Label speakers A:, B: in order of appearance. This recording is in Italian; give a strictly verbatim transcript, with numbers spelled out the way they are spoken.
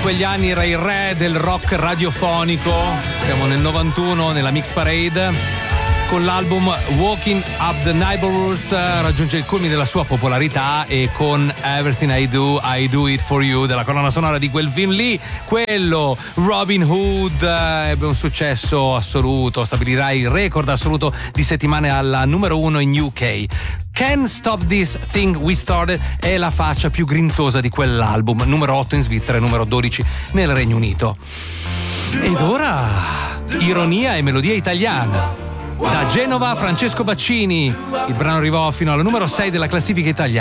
A: quegli anni era il re del rock radiofonico. Siamo nel novantuno nella Mix Parade. Con l'album Walking Up the Neighborhoods raggiunge il culmine della sua popolarità, e con Everything I Do, I Do It For You della colonna sonora di quel film lì, quello Robin Hood, ebbe un successo assoluto, stabilirà il record assoluto di settimane alla numero uno in U K. Can't Stop This Thing We Started è la faccia più grintosa di quell'album, numero otto in Svizzera e numero dodici nel Regno Unito. Ed ora ironia e melodia italiana. Da Genova Francesco Baccini, il brano arrivò fino alla numero sei della classifica italiana.